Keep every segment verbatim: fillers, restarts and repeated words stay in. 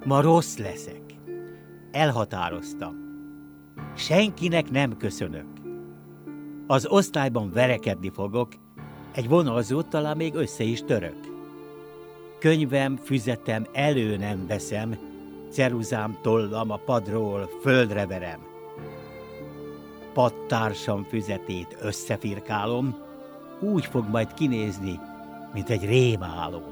Ma rossz leszek. Elhatároztam. Senkinek nem köszönök. Az osztályban verekedni fogok, egy vonalzót talán még össze is török. Könyvem, füzetem elő nem veszem, ceruzám, tollam a padról földre verem. Padtársam füzetét összefirkálom, úgy fog majd kinézni, mint egy rémálom.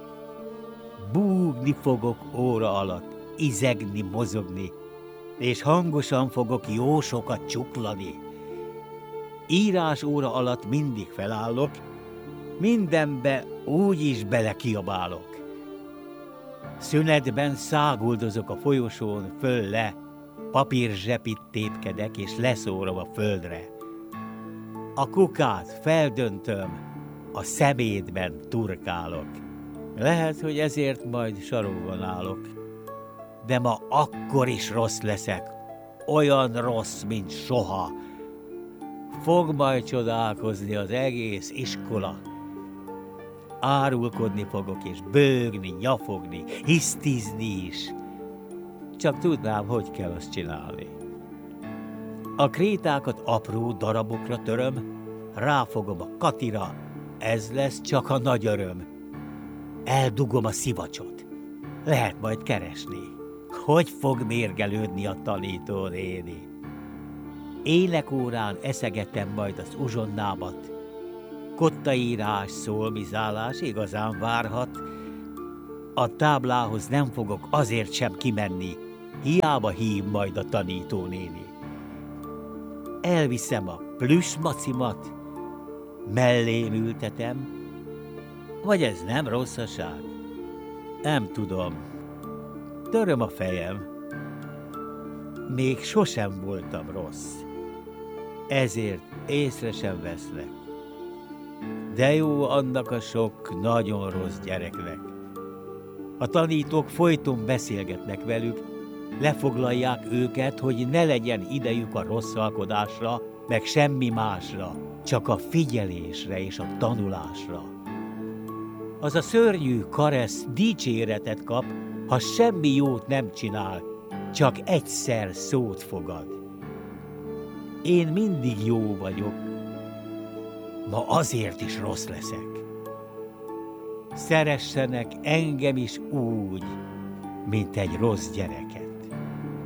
Búgni fogok óra alatt, izegni, mozogni, és hangosan fogok jó sokat csuklani. Írás óra alatt mindig felállok, mindenbe úgy is belekiabálok. Szünetben száguldozok a folyosón föl-le, papírzsepit tépkedek és leszórom a földre. A kukát feldöntöm, a szemétben turkálok. Lehet, hogy ezért majd sarokban állok, de ma akkor is rossz leszek, olyan rossz, mint soha. Fog majd csodálkozni az egész iskola. Árulkodni fogok, és bőgni, nyafogni, hisztizni is. Csak tudnám, hogy kell azt csinálni. A krétákat apró darabokra töröm, ráfogom a Katira, ez lesz csak a nagy öröm. Eldugom a szivacsot, lehet majd keresni, hogy fog mérgelődni a tanító néni. Énekórán eszegetem majd az uzsonnámat, kottaírás, szólmizálás igazán várhat, a táblához nem fogok azért sem kimenni, hiába hív majd a tanító néni. Elviszem a plüss macimat, mellém ültetem, vagy ez nem rosszaság? Nem tudom. Töröm a fejem. Még sosem voltam rossz. Ezért észre sem vesznek. De jó annak a sok nagyon rossz gyereknek. A tanítók folyton beszélgetnek velük, lefoglalják őket, hogy ne legyen idejük a rosszalkodásra, meg semmi másra, csak a figyelésre és a tanulásra. Az a szörnyű karesz dicséretet kap, ha semmi jót nem csinál, csak egyszer szót fogad. Én mindig jó vagyok, ma azért is rossz leszek. Szeressenek engem is úgy, mint egy rossz gyereket.